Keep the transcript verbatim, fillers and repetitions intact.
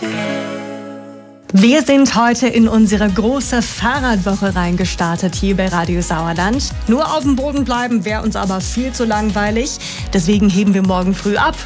Wir sind heute in unsere große Fahrradwoche reingestartet hier bei Radio Sauerland. Nur auf dem Boden bleiben wäre uns aber viel zu langweilig. Deswegen heben wir morgen früh ab